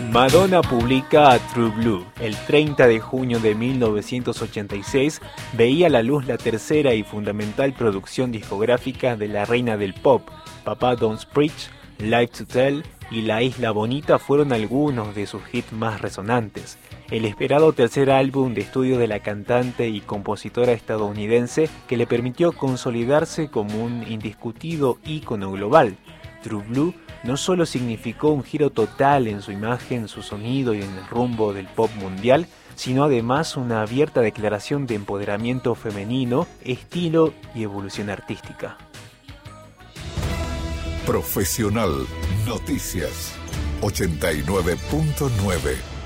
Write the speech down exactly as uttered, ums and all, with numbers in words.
Madonna publica True Blue. El treinta de junio de mil novecientos ochenta y seis veía la luz la tercera y fundamental producción discográfica de la reina del pop. Papa Don't Preach, Life to Tell y La Isla Bonita fueron algunos de sus hits más resonantes. El esperado tercer álbum de estudio de la cantante y compositora estadounidense que le permitió consolidarse como un indiscutido ícono global. True Blue no solo significó un giro total en su imagen, su sonido y en el rumbo del pop mundial, sino además una abierta declaración de empoderamiento femenino, estilo y evolución artística. Profesional Noticias ochenta y nueve punto nueve